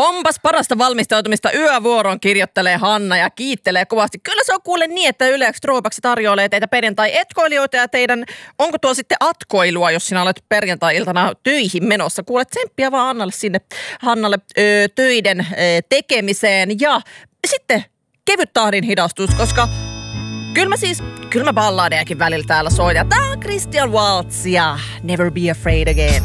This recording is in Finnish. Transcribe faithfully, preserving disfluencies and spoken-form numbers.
Onpas parasta valmistautumista yövuoroon, kirjoittelee Hanna ja kiittelee kovasti. Kyllä se on kuule niin, että Yle X Throwbacks tarjoilee teitä perjantai-etkoilijoita ja teidän, onko tuo sitten atkoilua, jos sinä olet perjantai-iltana töihin menossa. Kuule tsemppiä vaan Annalle sinne, Hannalle ö, töiden ö, tekemiseen ja sitten kevyt tahdin hidastus, koska kyllä mä siis, kyllä mä balladejakin välillä täällä soitan. Tää on Christian Waltz ja Never Be Afraid Again.